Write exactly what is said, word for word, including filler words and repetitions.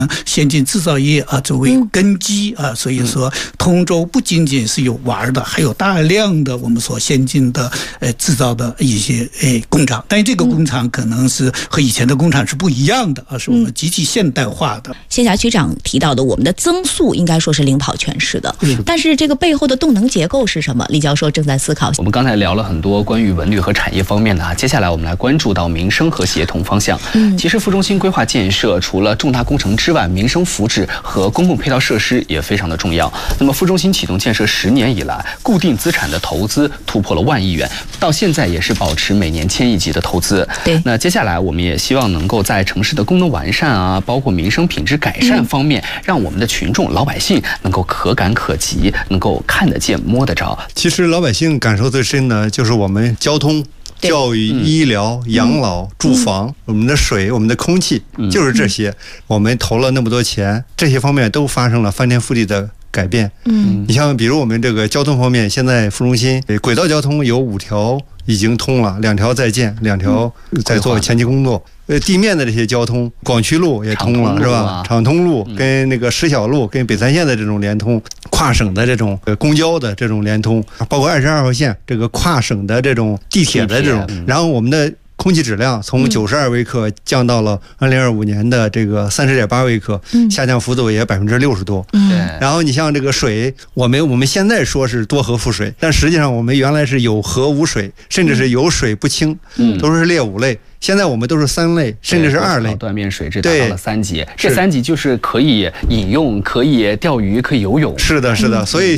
先进制造业啊作为根基啊，所以说通州不仅仅是有玩的，还有大量的我们所先进的呃制造的一些呃工厂，但是这个工厂可能是和以前的工厂是不一样的啊，是我们极其现代化的。 谢霞局长提到的，我们的增速应该说是领跑全市的，但是这个背后的动能结构是什么？李教授正在思考。 我们刚才聊了很多关于文旅和产业方面的啊，接下来我们来关注到民生和协同方向。嗯，其实副中心规划建设除了重大工程之外，民生福祉和公共配套设施也非常的重要。那么副中心启动建设十年以来，固定资产的投资突破了万亿元，到现在也是保持每年千亿级的投资。 对， 那接下来我们也希望能够在城市的功能完善啊，包括民生品质改善方面，嗯、让我们的群众老百姓能够可感可及，能够看得见摸得着。 其实老百姓感受最深的就是我们交通、教育、医疗、养老、住房，我们的水、我们的空气，就是这些。我们投了那么多钱，这些方面都发生了翻天覆地的改变。嗯，你像比如我们这个交通方面，现在副中心轨道交通有五条已经通了，两条在建，两条在做前期工作。呃，地面的这些交通，广渠路也通了，是吧？畅通路跟那个石小路跟北三线的这种联通，跨省的这种呃公交的这种联通，包括二十二号线这个跨省的这种地铁的这种，然后我们的空气质量从九十二微克降到了二零二五年的这个三十点八微克，下降幅度也百分之六十多。嗯，然后你像这个水，我们我们现在说是多核富水，但实际上我们原来是有核无水，甚至是有水不清，嗯，都是劣五类。现在我们都是三类，甚至是二类。 断面水质达到了三级，这三级就是可以饮用、可以钓鱼、可以游泳。 是的，是的。所以